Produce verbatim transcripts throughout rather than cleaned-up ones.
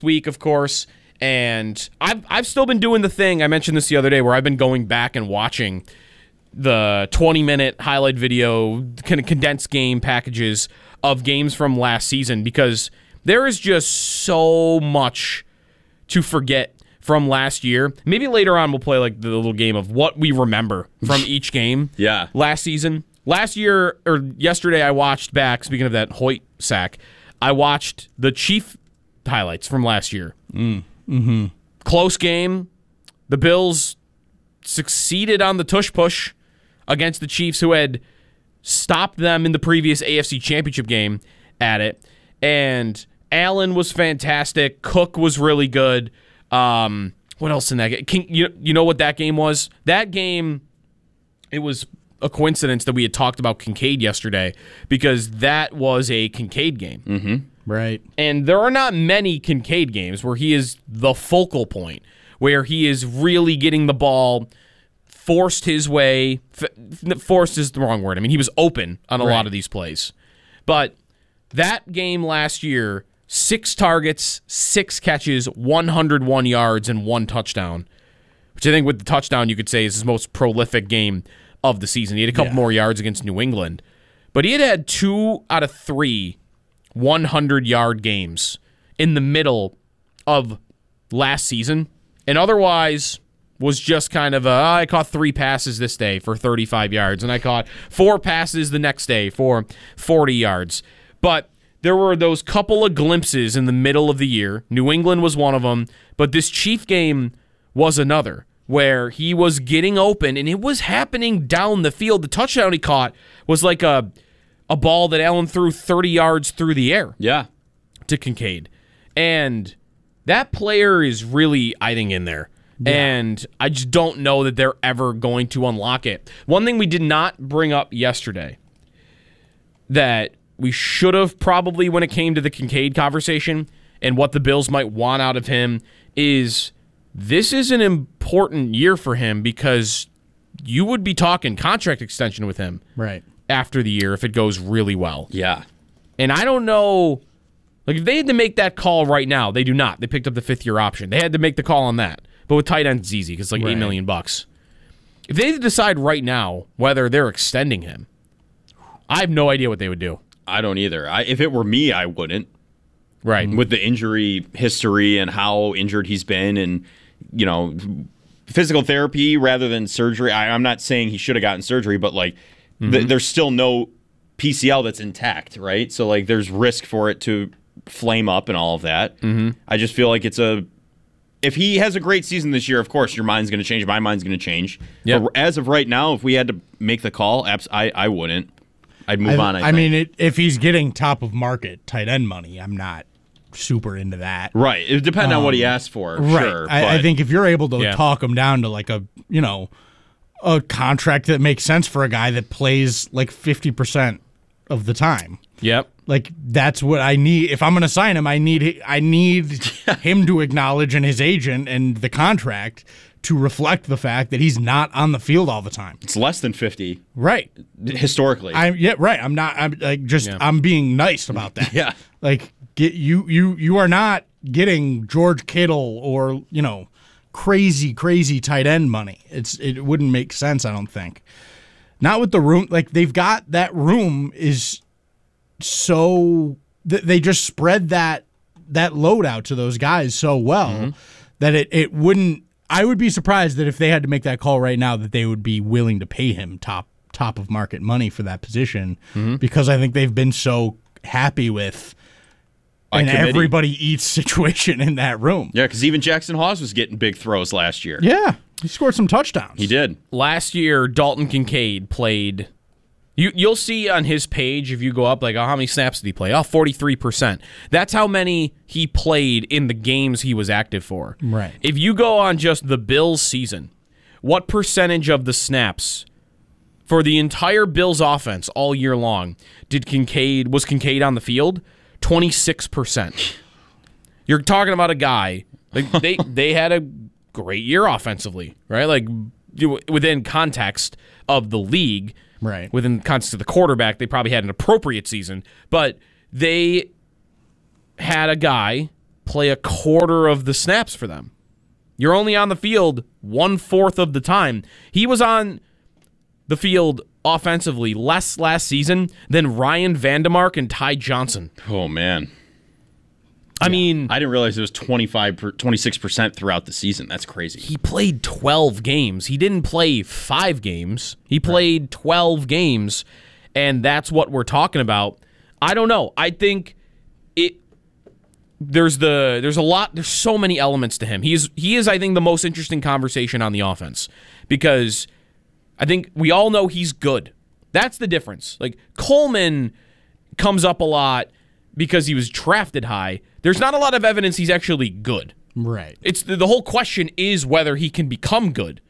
week, of course, and I've I've still been doing the thing. I mentioned this the other day where I've been going back and watching the twenty-minute highlight video, kind of condensed game packages of games from last season, because there is just so much to forget from last year. Maybe later on we'll play like the little game of what we remember from each game yeah. last season. Last year, or yesterday, I watched back, speaking of that Hoyt sack, I watched the Chief highlights from last year. Mm. Mm-hmm. Close game. The Bills succeeded on the tush push against the Chiefs, who had stopped them in the previous A F C Championship game at it. And Allen was fantastic. Cook was really good. Um, what else in that game? King, you, you know what that game was? That game, it was a coincidence that we had talked about Kincaid yesterday, because that was a Kincaid game. Mm-hmm. Right. And there are not many Kincaid games where he is the focal point, where he is really getting the ball forced his way. F- forced is the wrong word. I mean, he was open on a right. lot of these plays. But that game last year, six targets, six catches, one hundred one yards, and one touchdown, which I think with the touchdown you could say is his most prolific game of the season. He had a couple yeah. more yards against New England. But he had had two out of three hundred-yard games in the middle of last season, and otherwise was just kind of a, oh, I caught three passes this day for thirty-five yards, and I caught four passes the next day for forty yards. But there were those couple of glimpses in the middle of the year. New England was one of them, but this Chief game was another, where he was getting open, and it was happening down the field. The touchdown he caught was like a a ball that Allen threw thirty yards through the air Yeah. to Kincaid. And that player is really, I think, in there. Yeah. And I just don't know that they're ever going to unlock it. One thing we did not bring up yesterday that we should have probably when it came to the Kincaid conversation and what the Bills might want out of him is this is an important year for him, because you would be talking contract extension with him right after the year if it goes really well. Yeah. And I don't know, like if they had to make that call right now, they do not. They picked up the fifth year option. They had to make the call on that. But with tight ends, it's easy because it's like right. eight million bucks. If they had to decide right now whether they're extending him, I have no idea what they would do. I don't either. I, if it were me, I wouldn't. Right. With the injury history and how injured he's been, and, you know, physical therapy rather than surgery. I, I'm not saying he should have gotten surgery, but, like, mm-hmm. th- there's still no P C L that's intact, right? So, like, there's risk for it to flame up and all of that. Mm-hmm. I just feel like it's a... If he has a great season this year, of course, your mind's going to change. My mind's going to change. Yep. But as of right now, if we had to make the call, abs- I, I wouldn't. I'd move I, on, I, I think. mean, it, if he's getting top of market tight end money, I'm not super into that. Right. It depends um, on what he asked for, right. sure. I, but, I think if you're able to yeah. talk him down to like a, you know, a contract that makes sense for a guy that plays like fifty percent of the time. Yep. Like that's what I need. If I'm going to sign him, I need I need him to acknowledge, and his agent and the contract to reflect the fact that he's not on the field all the time. It's less than fifty. Right. Historically. I'm yeah, right. I'm not I'm like just Yeah. I'm being nice about that. Yeah. Like get you you you are not getting George Kittle or, you know, crazy crazy tight end money. It's it wouldn't make sense, I don't think. Not with the room, like they've got that room is so th- they just spread that that load out to those guys so well mm-hmm. that it it wouldn't I would be surprised that if they had to make that call right now that they would be willing to pay him top top of market money for that position mm-hmm. because I think they've been so happy with an everybody eats situation in that room. Yeah, because even Jackson Hawes was getting big throws last year. Yeah, he scored some touchdowns. He did. Last year, Dalton Kincaid played. You, you'll see on his page, if you go up, like, oh, how many snaps did he play? Oh, forty-three percent. That's how many he played in the games he was active for. Right. If you go on just the Bills season, what percentage of the snaps for the entire Bills offense all year long did Kincaid was Kincaid on the field? twenty-six percent. You're talking about a guy, like they, they had a great year offensively, right? Like within context of the league. Right. Within the context of the quarterback, they probably had an appropriate season, but they had a guy play a quarter of the snaps for them. You're only on the field one-fourth of the time. He was on the field offensively less last season than Ryan Vandemark and Ty Johnson. Oh, man. I mean, I didn't realize it was twenty-five, twenty-six percent throughout the season. That's crazy. He played twelve games. He didn't play five games. He played twelve games, and that's what we're talking about. I don't know. I think it there's the there's a lot there's so many elements to him. He's he is I think the most interesting conversation on the offense because I think we all know he's good. That's the difference. Like Coleman comes up a lot because he was drafted high. There's not a lot of evidence he's actually good. Right. It's the, the whole question is whether he can become good.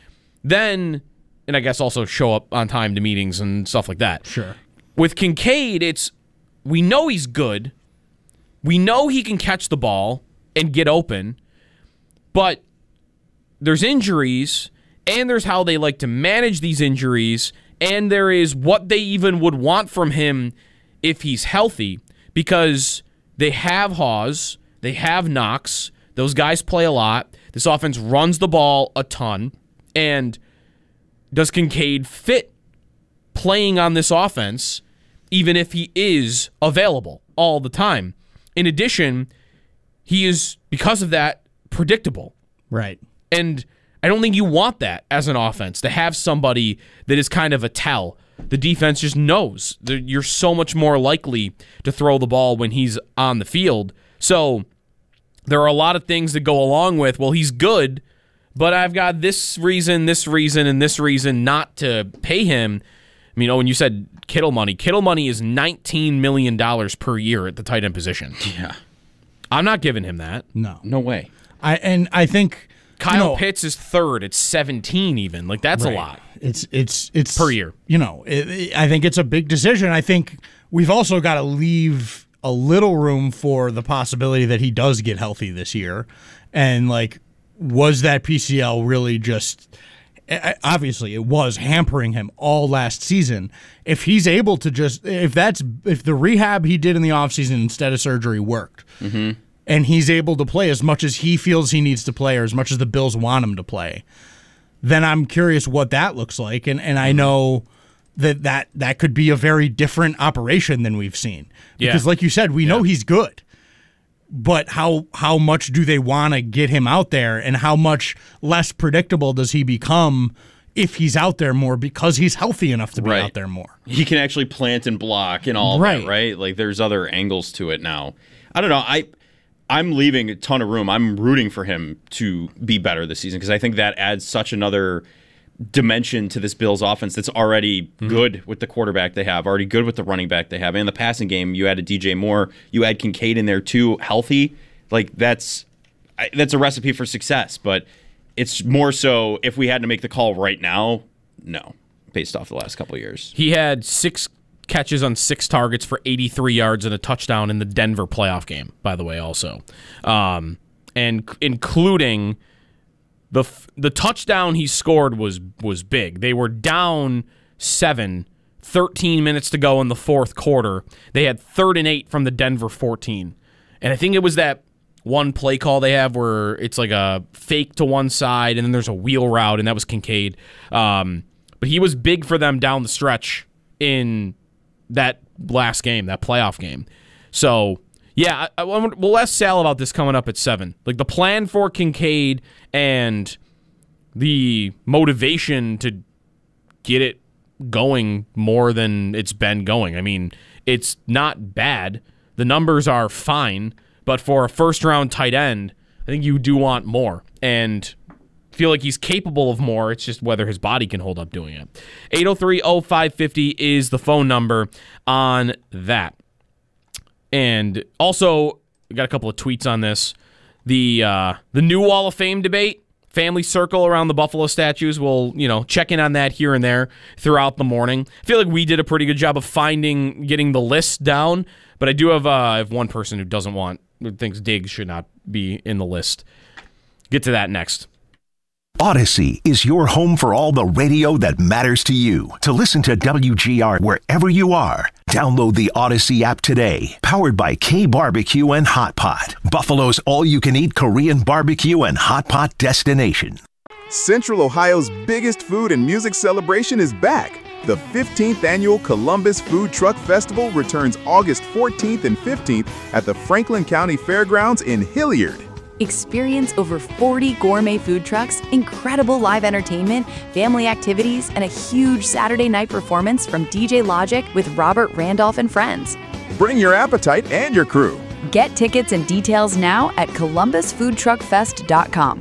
Then, and I guess also show up on time to meetings and stuff like that. Sure. With Kincaid, it's we know he's good. We know he can catch the ball and get open, but there's injuries, and there's how they like to manage these injuries, and there is what they even would want from him if he's healthy, because they have Hawes, they have Knox, those guys play a lot, this offense runs the ball a ton, and does Kincaid fit playing on this offense even if he is available all the time? In addition, he is, because of that, predictable. Right. And I don't think you want that as an offense, to have somebody that is kind of a tell. The defense just knows that you're so much more likely to throw the ball when he's on the field. So there are a lot of things that go along with, well, he's good, but I've got this reason, this reason, and this reason not to pay him. I mean, oh, when you said Kittle money, Kittle money is nineteen million dollars per year at the tight end position. Yeah. I'm not giving him that. No. No way. I and I think Kyle you know, Pitts is third. It's seventeen even. Like, that's right. a lot. It's it's it's per year. You know, it, it, I think it's a big decision. I think we've also got to leave a little room for the possibility that he does get healthy this year. And like, was that P C L really just obviously it was hampering him all last season. If he's able to just if that's if the rehab he did in the offseason instead of surgery worked, mm-hmm. and he's able to play as much as he feels he needs to play or as much as the Bills want him to play, then I'm curious what that looks like. And and I know that that, that could be a very different operation than we've seen. Because yeah. like you said, we yeah. know he's good. But how how much do they want to get him out there, and how much less predictable does he become if he's out there more because he's healthy enough to be right. out there more? He can actually plant and block and all right. that, right? Like there's other angles to it now. I don't know. I I'm leaving a ton of room. I'm rooting for him to be better this season because I think that adds such another dimension to this Bills offense that's already mm-hmm. good with the quarterback they have, already good with the running back they have. And in the passing game, you added D J Moore, you add Kincaid in there too, healthy. Like that's that's a recipe for success. But it's more so if we had to make the call right now, no, based off the last couple of years. He had six catches on six targets for eighty-three yards and a touchdown in the Denver playoff game, by the way, also. Um, and including the the touchdown he scored was was big. They were down seven, thirteen minutes to go in the fourth quarter. They had third and eight from the Denver fourteen. And I think it was that one play call they have where it's like a fake to one side and then there's a wheel route, and that was Kincaid. Um, but he was big for them down the stretch in that last game, that playoff game. So, yeah, I, I, we'll ask Sal about this coming up at seven. Like the plan for Kincaid and the motivation to get it going more than it's been going. I mean, it's not bad. The numbers are fine, but for a first-round tight end, I think you do want more. And feel like he's capable of more. It's just whether his body can hold up doing it. eight oh three oh five fifty is the phone number on that. And also, we got a couple of tweets on this. The uh, the new Wall of Fame debate, family circle around the Buffalo statues. We'll, you know, check in on that here and there throughout the morning. I feel like we did a pretty good job of finding, getting the list down, but I do have, uh, I have one person who doesn't want, who thinks Diggs should not be in the list. Get to that next. Odyssey is your home for all the radio that matters to you. To listen to W G R wherever you are, download the Odyssey app today. Powered by K Barbecue and Hot Pot, Buffalo's all-you-can-eat Korean barbecue and hot pot destination. Central Ohio's biggest food and music celebration is back. The fifteenth Annual Columbus Food Truck Festival returns August fourteenth and fifteenth at the Franklin County Fairgrounds in Hilliard. Experience over forty gourmet food trucks, incredible live entertainment, family activities, and a huge Saturday night performance from D J Logic with Robert Randolph and friends. Bring your appetite and your crew. Get tickets and details now at columbus food truck fest dot com.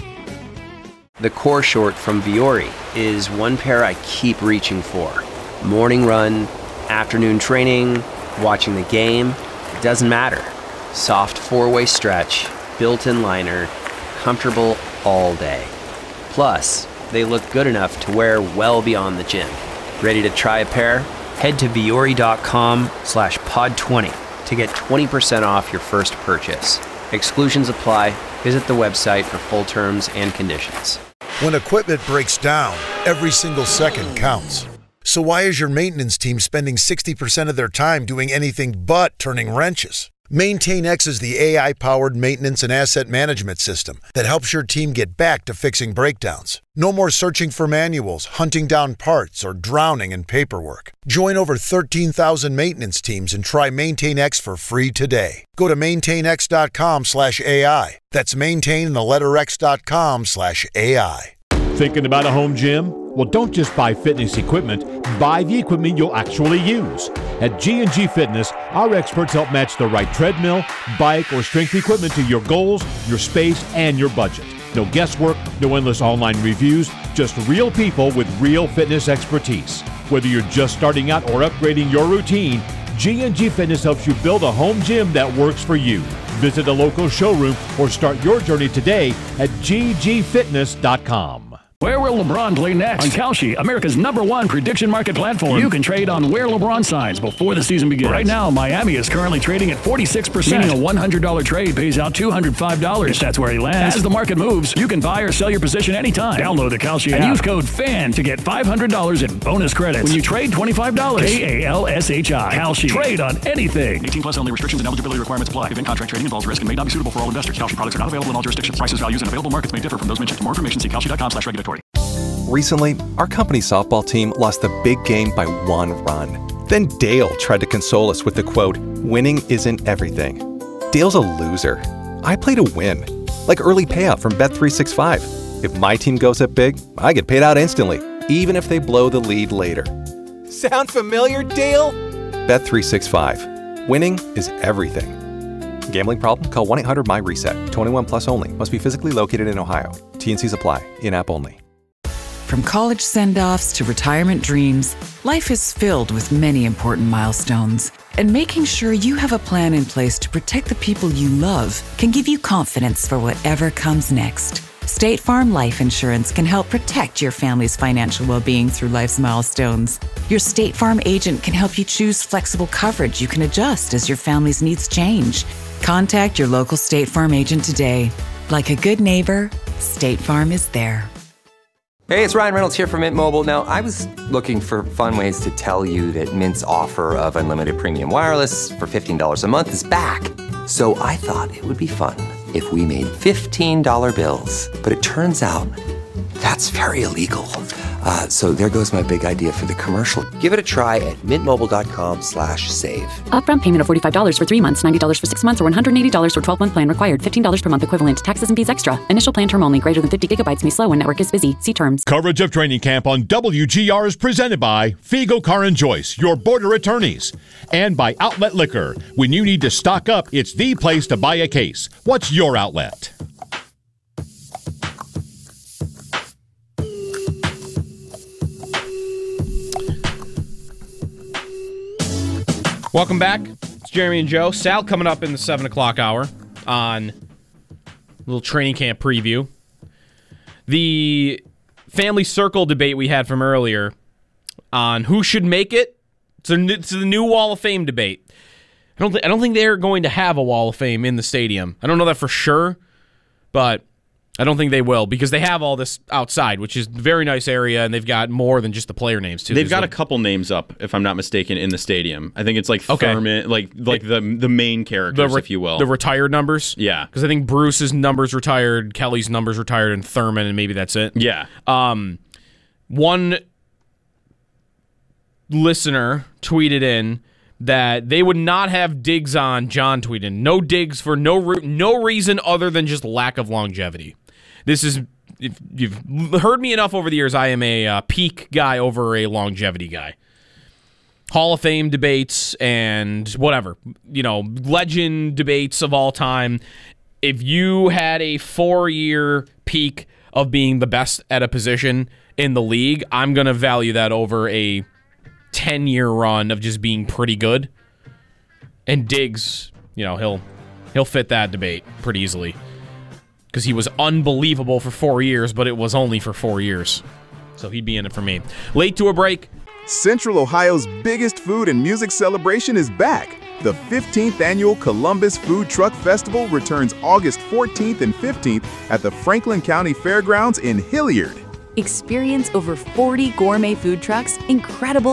The core short from Vuori is one pair I keep reaching for. Morning run, afternoon training, watching the game, it doesn't matter. Soft four-way stretch, built-in liner, comfortable all day. Plus, they look good enough to wear well beyond the gym. Ready to try a pair? Head to vuori.com slash pod 20 to get twenty percent off your first purchase. Exclusions apply. Visit the website for full terms and conditions. When equipment breaks down, every single second counts. So why is your maintenance team spending sixty percent of their time doing anything but turning wrenches? MaintainX is the A I-powered maintenance and asset management system that helps your team get back to fixing breakdowns. No more searching for manuals, hunting down parts, or drowning in paperwork. Join over thirteen thousand maintenance teams and try MaintainX for free today. Go to maintainx.com slash AI. That's maintain the letter x.com slash AI. Thinking about a home gym? Well, don't just buy fitness equipment. Buy the equipment you'll actually use. At G and G Fitness, our experts help match the right treadmill, bike, or strength equipment to your goals, your space, and your budget. No guesswork, no endless online reviews, just real people with real fitness expertise. Whether you're just starting out or upgrading your routine, G and G Fitness helps you build a home gym that works for you. Visit a local showroom or start your journey today at g g fitness dot com. Where will LeBron play next? On Kalshi, America's number one prediction market platform. You can trade on where LeBron signs before the season begins. Right now, Miami is currently trading at forty-six percent. Meaning a one hundred dollars trade pays out two hundred five dollars. If that's where he lands. As the market moves, you can buy or sell your position anytime. Download the Kalshi app and use code FAN to get five hundred dollars in bonus credits when you trade twenty-five dollars. K A L S H I. Kalshi. Trade on anything. eighteen plus only. Restrictions and eligibility requirements apply. Event contract trading involves risk and may not be suitable for all investors. Kalshi products are not available in all jurisdictions. Prices, values, and available markets may differ from those mentioned. For more information, see kalshi.com slash regulatory. Recently, our company softball team lost the big game by one run. Then Dale tried to console us with the quote, "Winning isn't everything." Dale's a loser. I play to win. Like early payout from Bet three sixty-five. If my team goes up big, I get paid out instantly, even if they blow the lead later. Sound familiar, Dale? Bet three sixty-five. Winning is everything. Gambling problem? Call one eight hundred my reset. twenty-one plus only. Must be physically located in Ohio. T and Cs apply. In-app only. From college send-offs to retirement dreams, life is filled with many important milestones. And making sure you have a plan in place to protect the people you love can give you confidence for whatever comes next. State Farm Life Insurance can help protect your family's financial well-being through life's milestones. Your State Farm agent can help you choose flexible coverage you can adjust as your family's needs change. Contact your local State Farm agent today. Like a good neighbor, State Farm is there. Hey, it's Ryan Reynolds here from Mint Mobile. Now, I was looking for fun ways to tell you that Mint's offer of unlimited premium wireless for fifteen dollars a month is back. So I thought it would be fun if we made fifteen dollar bills. But it turns out that's very illegal. Uh, so there goes my big idea for the commercial. Give it a try at mintmobile.com slash save. Upfront payment of forty-five dollars for three months, ninety dollars for six months, or one hundred eighty dollars for twelve-month plan required. fifteen dollars per month equivalent. Taxes and fees extra. Initial plan term only. Greater than fifty gigabytes may slow when network is busy. See terms. Coverage of training camp on W G R is presented by Figo Car and Joyce, your border attorneys. And by Outlet Liquor. When you need to stock up, it's the place to buy a case. What's your outlet? Welcome back. It's Jeremy and Joe. Sal coming up in the seven o'clock hour on a little training camp preview. The family circle debate we had from earlier on who should make it. It's, a, it's the new Wall of Fame debate. I don't, th- I don't think they're going to have a Wall of Fame in the stadium. I don't know that for sure, but I don't think they will because they have all this outside, which is a very nice area, and they've got more than just the player names too. They've There's got like, a couple names up, if I'm not mistaken, in the stadium. I think it's like Okay. Thurman, like like the the main characters, re- if you will. the retired numbers. Yeah, because I think Bruce's numbers retired, Kelly's numbers retired, and Thurman, and maybe that's it. Yeah. Um, one listener tweeted in that they would not have digs on John tweeted. No digs for no re- no reason other than just lack of longevity. This is, if you've heard me enough over the years, I am a uh, peak guy over a longevity guy. Hall of Fame debates and whatever, you know, legend debates of all time. If you had a four-year peak of being the best at a position in the league, I'm going to value that over a ten-year run of just being pretty good. And Diggs, you know, he'll he'll fit that debate pretty easily because he was unbelievable for four years, but it was only for four years. So he'd be in it for me. Late to a break. Central Ohio's biggest food and music celebration is back. The fifteenth Annual Columbus Food Truck Festival returns August fourteenth and fifteenth at the Franklin County Fairgrounds in Hilliard. Experience over forty gourmet food trucks, incredible